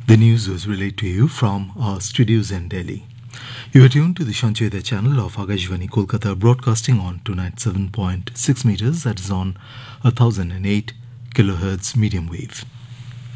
The news was relayed to you from our studios in Delhi. You are tuned to the Shancheda channel of Akashvani Kolkata, broadcasting on 297.6 meters, that is on 1008 kilohertz medium wave.